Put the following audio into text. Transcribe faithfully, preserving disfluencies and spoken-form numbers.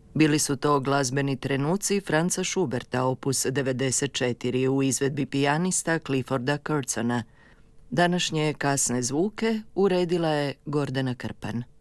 Bili su to glazbeni trenuci Franza Schuberta, opus devedeset četiri, u izvedbi pijanista Clifforda Curtsona. Današnje kasne zvuke uredila je Gordana Krpan.